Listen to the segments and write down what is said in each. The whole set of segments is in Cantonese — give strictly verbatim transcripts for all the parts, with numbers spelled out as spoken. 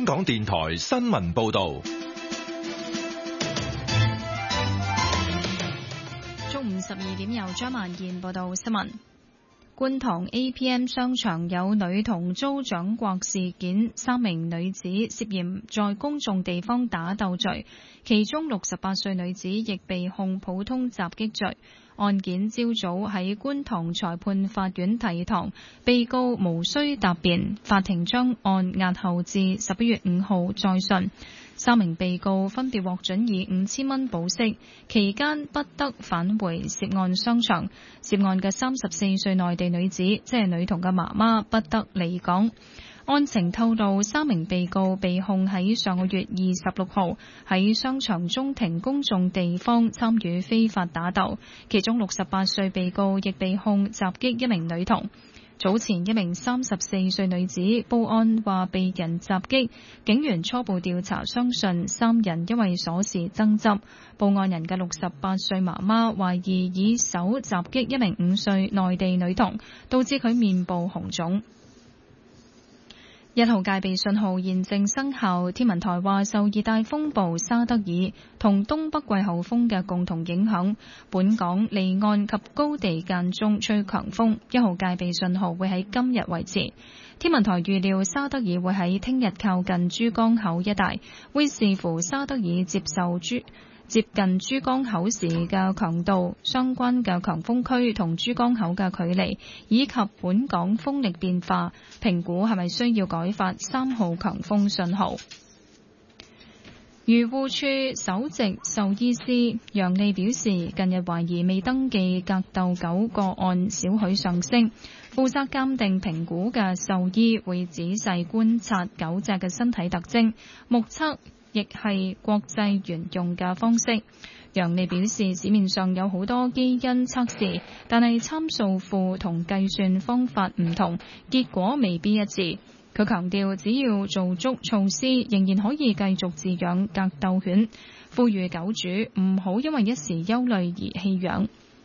香港電台新聞報道。 中午十二點由張曼燕報道新聞。觀塘 A P M 商場有女童遭掌摑事件，三名女子涉嫌在公眾地方打鬥罪，其中六十八歲女子亦被控普通襲擊罪。案件朝早喺觀塘裁判法院提堂，被告無需答辯，法庭將案押後至十一月五號再訊。三名被告分別獲准以五千蚊保釋，期間不得返回涉案商場。涉案嘅三十四歲內地女子，即係女童嘅媽媽，不得離港。案情透露，三名被告被控喺上個月二十六號喺商場中庭公眾地方參與非法打鬥，其中六十八歲被告亦被控襲擊一名女童。早前一名三十四歲女子報案話被人襲擊，警員初步調查相信三人因為瑣事爭執。報案人嘅六十八歲媽媽懷疑以手襲擊一名五歲內地女童，導致佢面部紅腫。一號戒備信號現正生效，天文台話受熱帶風暴沙德爾同東北季候風嘅共同影響，本港離岸及高地間中吹強風，一號戒備信號會喺今日維持。天文台預料沙德爾會喺聽日靠近珠江口一帶，會視乎沙德爾接受珠接近珠江口時嘅強度、相關嘅強風區同珠江口嘅距離，以及本港風力變化，評估係咪需要改發三號強風信號。漁護署首席獸醫師楊利表示，近日懷疑未登記格鬥狗個案少許上升，負責鑑定評估嘅獸醫會仔細觀察狗隻嘅身體特徵，目測亦係國際沿用嘅方式。楊利表示，市面上有好多基因測試，但係參數庫同計算方法唔同，結果未必一致。佢強調，只要做足措施，仍然可以繼續飼養格鬥犬，呼籲狗主唔好因為一時憂慮而棄養。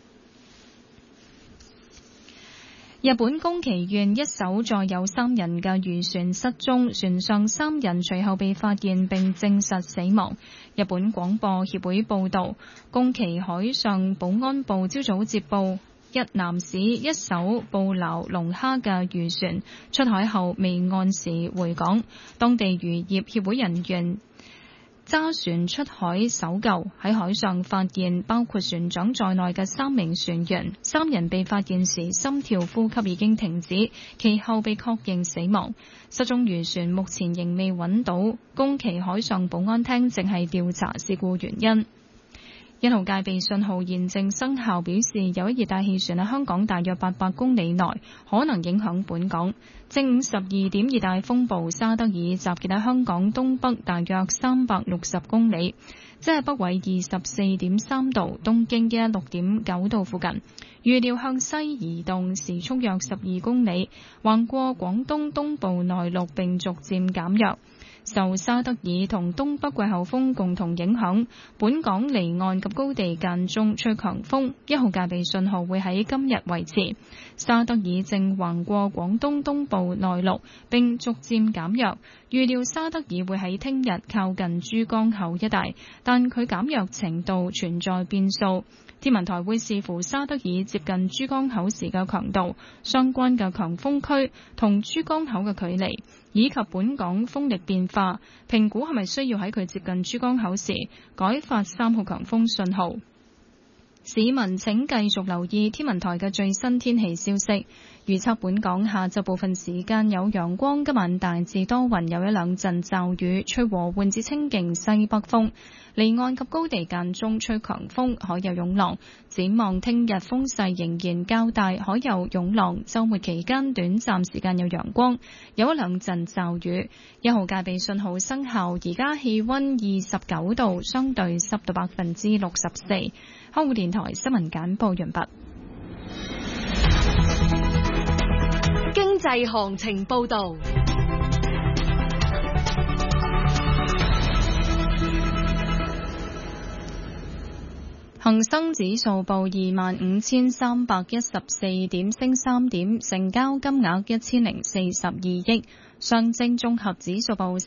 日本宮崎縣一艘載有三人嘅漁船失蹤，船上三人隨後被發現並證實死亡。日本廣播協會報道，宮崎海上保安部朝早接報，一男子一艘捕撈龍蝦嘅漁船出海後未按時回港，當地漁業協會人員揸船出海搜救，喺海上發現包括船長在內嘅三名船員，三人被發現時心跳呼吸已經停止，其後被確認死亡。失蹤漁船目前仍未揾到，宮崎海上保安廳正係調查事故原因。一號戒備信號現正生效，表示有一熱帶氣旋喺香港大約八百公里內，可能影響本港。正午十二點，熱帶風暴沙德爾集結喺香港東北大約三百六十公里，即係北緯二十四點三度、東經一一六點九度附近。預料向西移動，時速約十二公里，橫過廣東東部內陸並逐漸減弱。受沙德爾同東北季候風共同影響，本港離岸及高地間中吹強風，一號戒備信號會喺今日維持。沙德爾正橫過廣東東部內陸並逐漸減弱，預料沙德爾會喺聽日靠近珠江口一帶，但佢減弱程度存在變數。天文台會視乎沙德爾接近珠江口時嘅強度、相關嘅強風區同珠江口嘅距離，以及本港風力變化，評估係咪需要喺佢接近珠江口時改發三號強風信號。市民請繼續留意天文台嘅最新天氣消息。預測本港下晝部分時間有陽光，今晚大致多雲，有一兩陣驟雨，吹和緩至清勁西北風。離岸及高地間中吹強風，海有湧浪。展望聽日風勢仍然較大，海有湧浪。週末期間短暫時間有陽光，有一兩陣驟雨。一號戒備信號生效。而家氣溫二十九度，相對濕度百分之六十四。香港電台新聞簡報完畢。 經濟行情報道。 恒生指數報二萬五千三百一十四點，升三點，成交金額一千零四十二億。上證綜合指數報